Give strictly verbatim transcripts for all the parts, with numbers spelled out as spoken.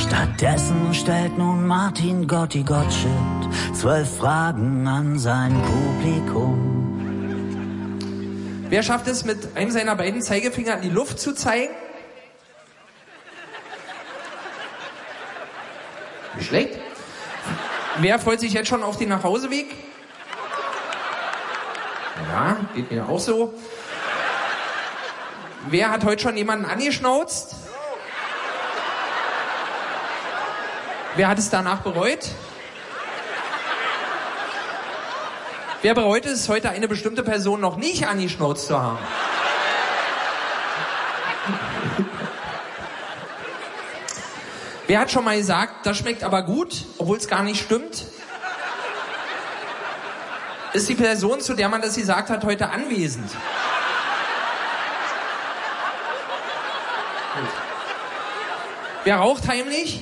Stattdessen stellt nun Martin Gotti Gottschild zwölf Fragen an sein Publikum. Wer schafft es, mit einem seiner beiden Zeigefinger in die Luft zu zeigen? Nicht schlecht. Wer freut sich jetzt schon auf den Nachhauseweg? Ja, geht mir auch so. Wer hat heute schon jemanden angeschnauzt? Wer hat es danach bereut? Wer bereut es, heute eine bestimmte Person noch nicht angeschnauzt zu haben? Wer hat schon mal gesagt, das schmeckt aber gut, obwohl es gar nicht stimmt? Ist die Person, zu der man das gesagt hat, heute anwesend? Gut. Wer raucht heimlich?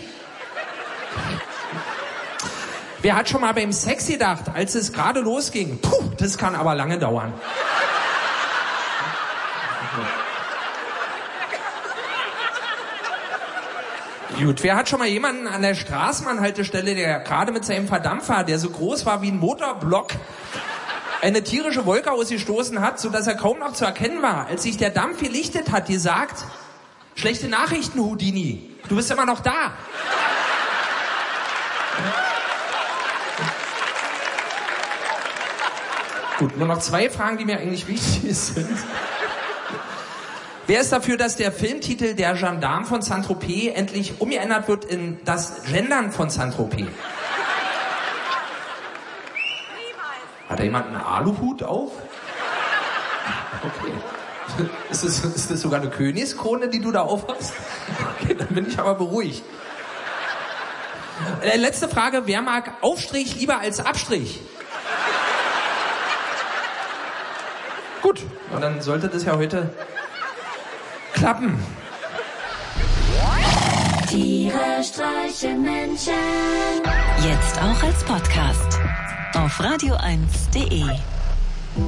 Wer hat schon mal beim Sex gedacht, als es gerade losging? Puh, das kann aber lange dauern. Gut, wer hat schon mal jemanden an der Straßenbahnhaltestelle, der gerade mit seinem Verdampfer, der so groß war wie ein Motorblock, eine tierische Wolke ausgestoßen hat, sodass er kaum noch zu erkennen war, als sich der Dampf gelichtet hat, gesagt, schlechte Nachrichten, Houdini, du bist immer noch da. Gut, nur noch zwei Fragen, die mir eigentlich wichtig sind. Wer ist dafür, dass der Filmtitel Der Gendarme von Saint-Tropez endlich umgeändert wird in Das Gendern von Saint-Tropez? Hat da jemand einen Aluhut auf? Okay. Ist das, ist das sogar eine Königskrone, die du da aufhast? Okay, dann bin ich aber beruhigt. Äh, letzte Frage, wer mag Aufstrich lieber als Abstrich? Gut, und dann sollte das ja heute klappen. Tiere streichen Menschen. Jetzt auch als Podcast auf radio eins punkt de.